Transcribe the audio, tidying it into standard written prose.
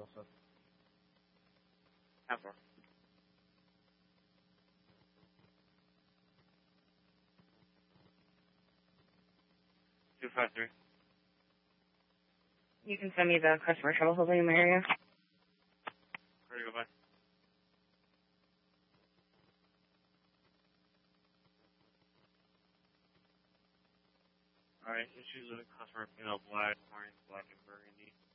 also. How far? Two five three. You can send me the customer trouble holding in the area. Ready to go by. Alright, issues with a customer female black, orange, black, and burgundy.